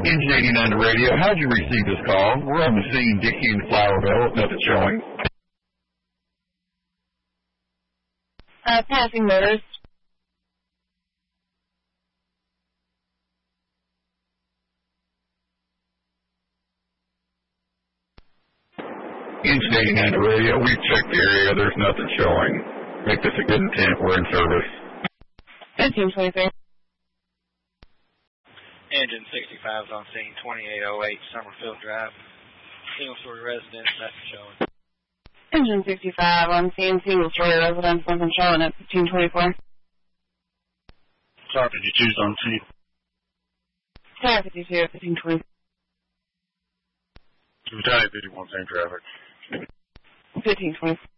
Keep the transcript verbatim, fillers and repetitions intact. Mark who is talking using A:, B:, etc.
A: Engine eighty-nine to radio. How'd you receive this call? We're on the scene, Dickie and Flowerville. Nothing showing.
B: Uh, passing motors.
A: Engine eighty-nine to radio. We've checked the area. There's nothing showing. Make this a good intent. We're in service.
B: fifteen twenty-three.
C: Engine sixty-five is on scene, twenty-eight oh eight Summerfield Drive. Single-story residence, nothing showing.
B: Engine sixty-five on scene, single-story residence, nothing showing at fifteen twenty-four.
D: Car fifty-two is on scene.
B: Car fifty-two at fifteen twenty.
D: Battalion fifty-one, same traffic.
B: fifteen twenty.